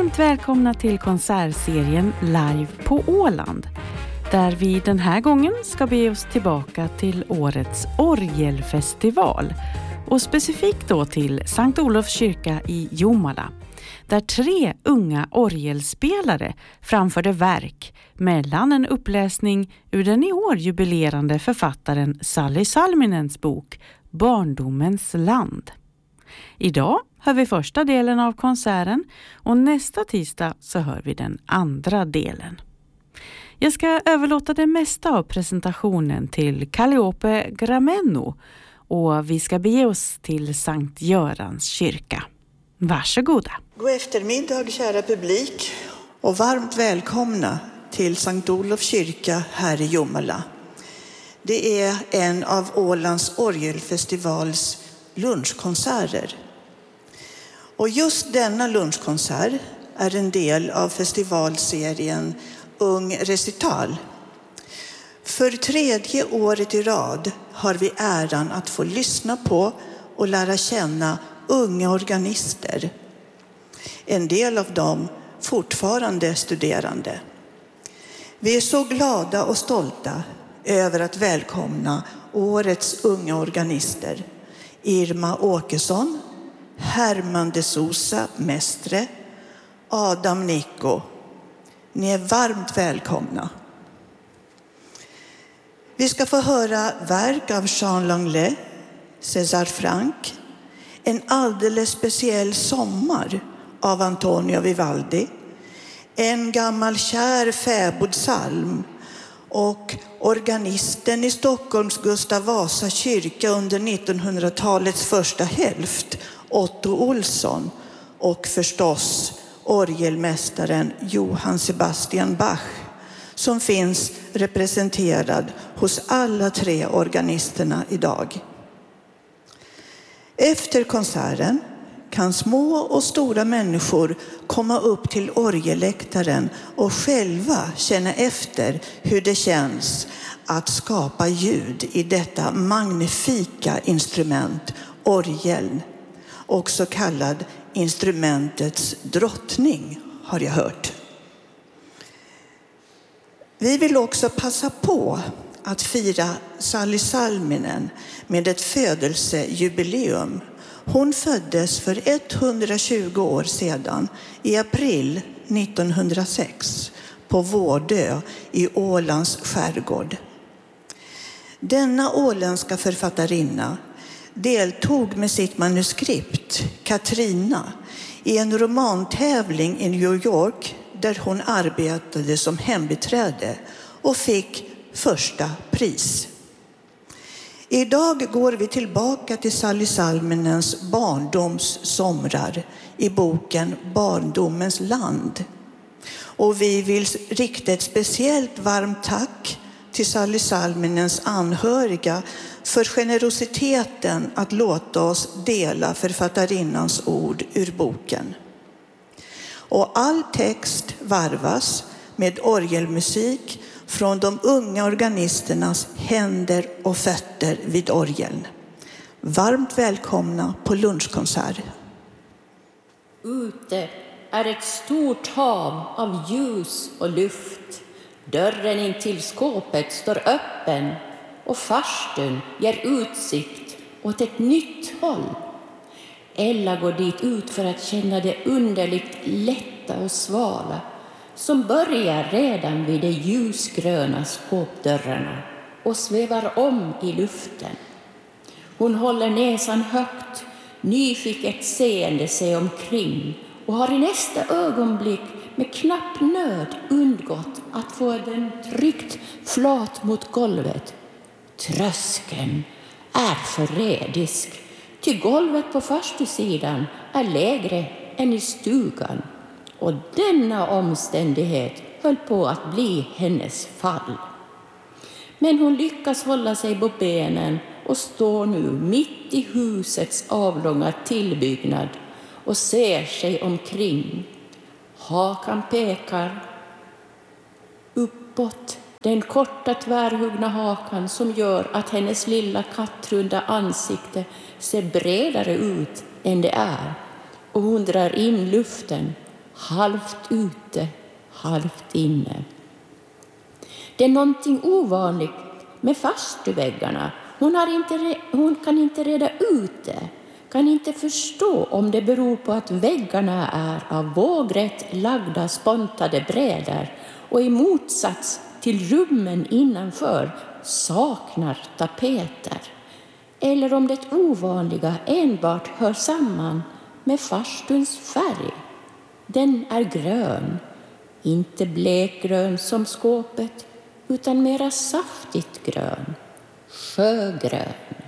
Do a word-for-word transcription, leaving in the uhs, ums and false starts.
Varmt välkomna till konsertserien Live på Åland, där vi den här gången ska be oss tillbaka till årets orgelfestival och specifikt då till Sankt Olofs kyrka i Jomala, där tre unga orgelspelare framförde verk mellan en uppläsning ur den i år jubilerande författaren Sally Salminens bok Barndomens land. Idag hör vi första delen av konserten och nästa tisdag så hör vi den andra delen. Jag ska överlåta det mesta av presentationen till Calliope Gramenno och vi ska bege oss till Sankt Görans kyrka. Varsågoda. God eftermiddag kära publik och varmt välkomna till Sankt Olofs kyrka här i Jomala. Det är en av Ålands orgelfestivals lunchkonserter. Och just denna lunchkonsert är en del av festivalserien Ung Recital. För tredje året i rad har vi äran att få lyssna på och lära känna unga organister. En del av dem fortfarande studerande. Vi är så glada och stolta över att välkomna årets unga organister. Irma Åkesson, Herman de Sousa Mestre, Adam Nico. Ni är varmt välkomna. Vi ska få höra verk av Jean Langlais, César Franck, en alldeles speciell sommar av Antonio Vivaldi, en gammal kär fäbodsalm och organisten i Stockholms Gustav Vasa kyrka under nittonhundratalets första hälft, Otto Olsson, och förstås orgelmästaren Johann Sebastian Bach, som finns representerad hos alla tre organisterna idag. Efter konserten kan små och stora människor komma upp till orgelläktaren och själva känna efter hur det känns att skapa ljud i detta magnifika instrument, orgeln, också kallad instrumentets drottning, har jag hört. Vi vill också passa på att fira Sally Salminen med ett födelsejubileum. Hon föddes för etthundratjugo år sedan i april nittonhundrasex på Vårdö i Ålands skärgård. Denna åländska författarinna deltog med sitt manuskript Katrina i en romantävling i New York där hon arbetade som hembiträde och fick första pris. Idag går vi tillbaka till Sally Salminens barndoms somrar i boken Barndomens land. Och vi vill rikta ett speciellt varmt tack till Sally Salminens anhöriga för generositeten att låta oss dela författarinnans ord ur boken. Och all text varvas med orgelmusik från de unga organisternas händer och fötter vid orgeln. Varmt välkomna på lunchkonsert. Ute är ett stort hav av ljus och luft. Dörren in till skåpet står öppen och farstun ger utsikt åt ett nytt håll. Ella går dit ut för att känna det underligt lätta och svala som börjar redan vid de ljusgröna skåpdörrarna och svävar om i luften. Hon håller näsan högt, nyfiket seende sig omkring och har i nästa ögonblick med knapp nöd undgått att få den tryckt flat mot golvet. Tröskeln är förrädisk, ty golvet på farstusidan är lägre än i stugan. Och denna omständighet höll på att bli hennes fall. Men hon lyckas hålla sig på benen och står nu mitt i husets avlånga tillbyggnad och ser sig omkring. Hakan pekar uppåt, den korta tvärhuggna hakan som gör att hennes lilla kattrunda ansikte ser bredare ut än det är. Och hon drar in luften, halvt ute, halvt inne. Det är någonting ovanligt med farstuväggarna. Hon, har inte, hon kan inte reda ut det, kan inte förstå om det beror på att väggarna är av vågrätt lagda spontade brädor och i motsats till rummen innanför saknar tapeter. Eller om det ovanliga enbart hör samman med farstuns färg. Den är grön, inte blekgrön som skåpet, utan mera saftigt grön, sjögrön.